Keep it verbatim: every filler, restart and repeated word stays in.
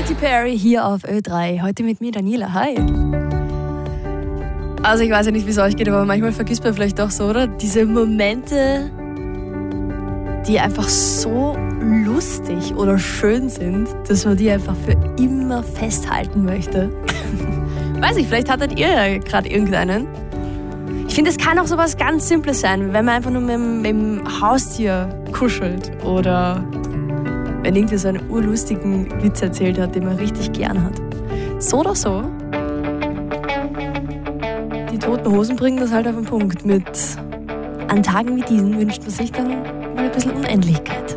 Katy Perry hier auf Ö drei. Heute mit mir Daniela. Hi. Also ich weiß ja nicht, wie es euch geht, aber manchmal vergisst man vielleicht doch so, oder? Diese Momente, die einfach so lustig oder schön sind, dass man die einfach für immer festhalten möchte. Weiß ich, vielleicht hattet ihr ja gerade irgendeinen. Ich finde, es kann auch so was ganz Simples sein, wenn man einfach nur mit dem, mit dem Haustier kuschelt oder wenn irgendwer so einen urlustigen Witz erzählt hat, den man richtig gern hat. So oder so, die Toten Hosen bringen das halt auf den Punkt. Mit an Tagen wie diesen wünscht man sich dann mal ein bisschen Unendlichkeit.